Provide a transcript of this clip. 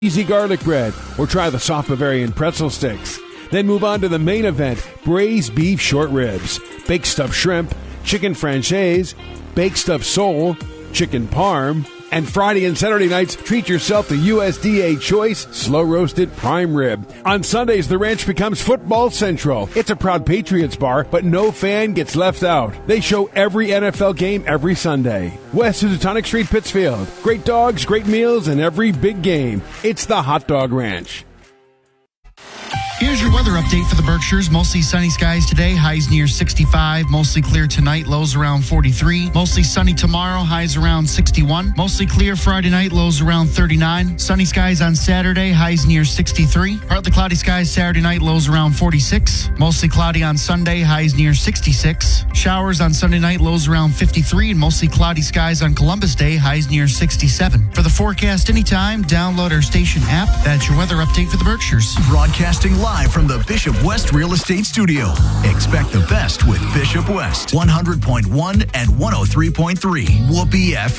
Easy garlic bread, or try the soft Bavarian pretzel sticks. Then move on to the main event, braised beef short ribs, baked stuffed shrimp, chicken franchise, baked stuffed sole, chicken parm, and Friday and Saturday nights, treat yourself to USDA Choice Slow Roasted Prime Rib. On Sundays, the ranch becomes Football Central. It's a proud Patriots bar, but no fan gets left out. They show every NFL game every Sunday. West Housatonic Street, Pittsfield. Great dogs, great meals, and every big game. It's the Hot Dog Ranch. Here's your weather update for the Berkshires. Mostly sunny skies today, highs near 65. Mostly clear tonight, lows around 43. Mostly sunny tomorrow, highs around 61. Mostly clear Friday night, lows around 39. Sunny skies on Saturday, highs near 63. Partly cloudy skies Saturday night, lows around 46. Mostly cloudy on Sunday, highs near 66. Showers on Sunday night, lows around 53. And mostly cloudy skies on Columbus Day, highs near 67. For the forecast anytime, download our station app. That's your weather update for the Berkshires. Broadcasting live from the Bishop West Real Estate Studio. Expect the best with Bishop West. 100.1 and 103.3. Whoopee FM.